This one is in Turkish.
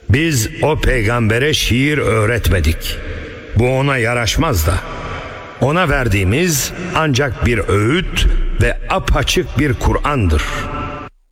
Biz o peygambere şiir öğretmedik. Bu ona yaraşmaz da. Ona verdiğimiz ancak bir öğüt ve apaçık bir Kur'an'dır.